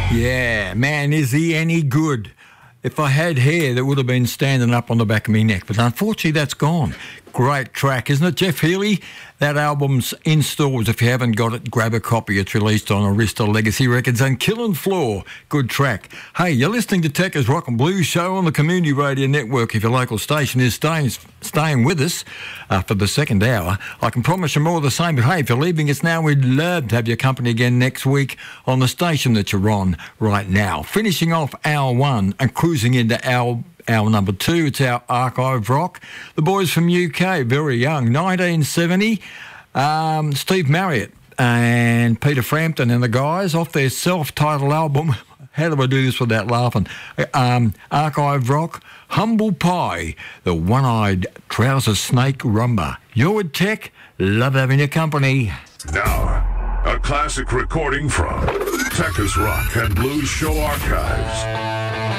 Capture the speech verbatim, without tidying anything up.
Yeah, man, is he any good? If I had hair, that would have been standing up on the back of my neck. But unfortunately, that's gone. Great track, isn't it, Jeff Healy? That album's in stores. If you haven't got it, grab a copy. It's released on Arista Legacy Records and Killing Floor. Good track. Hey, you're listening to Tekka's Rock and Blues Show on the Community Radio Network. If your local station is staying staying with us uh, for the second hour, I can promise you more of the same. But hey, if you're leaving us now, we'd love to have your company again next week on the station that you're on right now. Finishing off hour one and cruising into hour Our number two, it's our archive rock. The boys from U K, very young, nineteen seventy. Um, Steve Marriott and Peter Frampton and the guys off their self-titled album. How do I do this without laughing? Um, archive rock, Humble Pie, the one-eyed trouser snake rumba. You're with Tech. Love having your company. Now, a classic recording from Tekka's Rock and Blues Show Archives.